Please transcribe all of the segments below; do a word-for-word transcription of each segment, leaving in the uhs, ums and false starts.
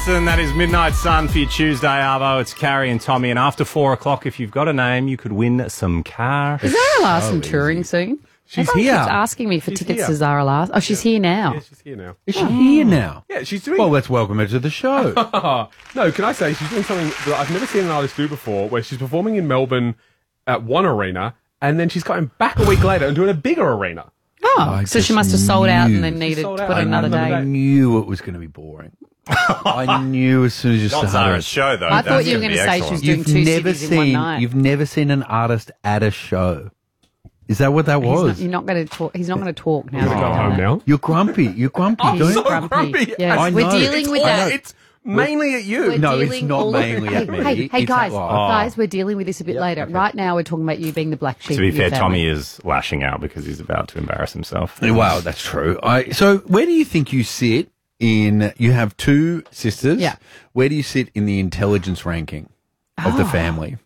Lawson. That is Midnight Sun for your Tuesday, Arvo. It's Carrie and Tommy. And after four o'clock, if you've got a name, you could win some cash. Is Zara Larson so touring easy. soon? She's Everyone here. keeps asking me for She's tickets here. to Zara Larson. Oh, she's here now. Yeah, she's here now. Is she here now? Yeah, she's doing... Well, let's welcome her to the show. no, can I say, she's doing something that I've never seen an artist do before, where she's performing in Melbourne at one arena, and then she's coming back a week later and doing a bigger arena. Oh, I so she just must have sold out knew. and then She needed to sold put out. another Another day. I knew it was going to be boring. I knew as soon as you Not started. Zara's show, though. I thought That's you were gonna going to be say she was excellent. doing You've two never cities in one seen. night. You've never seen an artist at a show. Is that what that He's was? not, you're not going to talk. He's not going to talk now. I'm going to go home now. You're grumpy. You're grumpy. He's Don't. so grumpy. grumpy. Yeah, I we're know. dealing It's with all- that. It's mainly at you. We're No, it's dealing not all- mainly hey, at me. Hey, hey It's guys, at- oh. guys, we're dealing with this a bit later. Right now, we're talking about you being the black sheep. To be of your fair, family. Tommy is lashing out because he's about to embarrass himself. Wow, that's true. I, so where do you think you sit in, you have two sisters. Yeah. Where do you sit in the intelligence ranking of the family?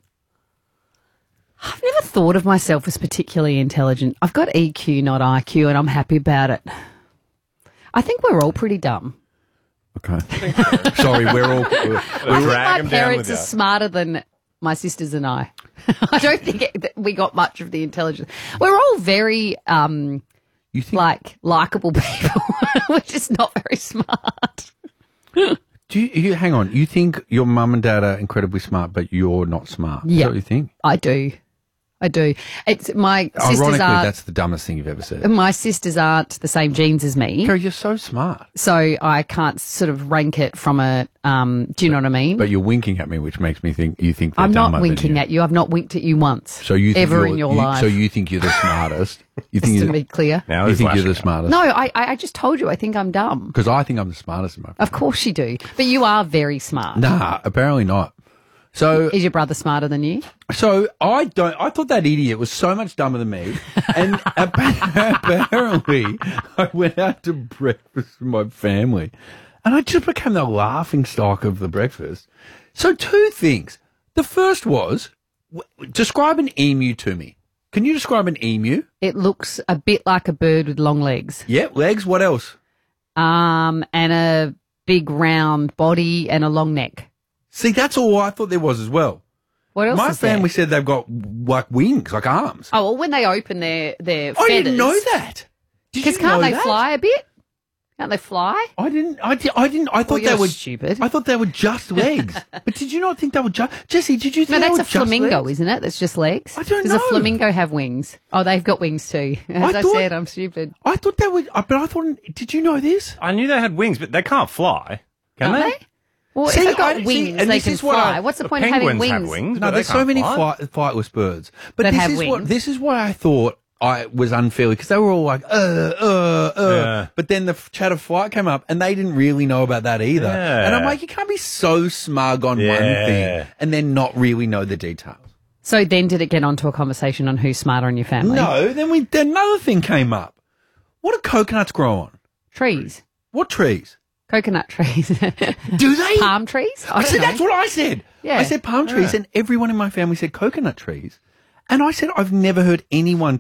I've never thought of myself as particularly intelligent. I've got E Q, not I Q, and I'm happy about it. I think we're all pretty dumb. Okay. Sorry, we're all... We're, I think my him down parents with are you. smarter than my sisters and I. I don't think it, that we got much of the intelligence. We're all very, um, you think... like, likable people. We're just not very smart. Do you, you hang on? You think your mum and dad are incredibly smart, but you're not smart? Is Yeah. that what you think? I do. I do. It's my sisters Ironically, are that's the dumbest thing you've ever said. my sisters aren't the same genes as me, Carrie, you're so smart, so I can't sort of rank it from a. Um, do you know what I mean? but you're winking at me, which makes me think you think they're I'm dumber not than winking you. at you. I've not winked at you once. So you think ever you're- in your you- life? So you think you're the smartest? You think Just to you're, be clear. Now you he's think you're the lashing out. smartest? No, I, I I just told you I think I'm dumb. Because I think I'm the smartest in my family. Of course you do, but you are very smart. Nah, apparently not. So, Is your brother smarter than you? so I don't. I thought that idiot was so much dumber than me, and apparently I went out to breakfast with my family, and I just became the laughing stock of the breakfast. So, two things. The first was w- describe an emu to me. Can you describe an emu? It looks a bit like a bird with long legs, Yeah, legs. What else? um, and a big round body and a long neck. See, that's all I thought there was as well. What else? My is there? family said they've got like wings, like arms. Oh well, when they open their their I feathers, didn't know that. Did Because you can't know they that? fly a bit? Can't they fly? I didn't. I, di- I didn't. I thought Well, they you're were stupid. I thought they were just legs. But did you not think they were just Jesse? Did you No, think they that's were a just flamingo, legs? isn't it? That's just legs. I don't Does know. a flamingo have wings? Oh, they've got wings too. As I I, thought- said, I'm stupid. I thought they were. uh, But I thought. Did you know this? I knew they had wings, but they can't fly. Can Aren't they? they? Well, See, if they've got I- see, wings, and they this can is what fly. I- What's the The point of having penguins wings? have wings. No, but there's they so can't many fly. flight, flightless birds. But That this have is what wings. this is what I thought I was unfairly because they were all like, uh, uh, uh. Yeah. But then the f- chat of flight came up, and they didn't really know about that either. Yeah. And I'm like, you can't be so smug on one Yeah. thing and then not really know the details. So then, did it get onto a conversation on who's smarter in your family? No, then we then another thing came up. What do coconuts grow on? Trees, What trees? coconut trees, Do they? palm trees. I I don't said know. that's what I said. Yeah. I said palm trees, and everyone in my family said coconut trees. And I said I've never heard anyone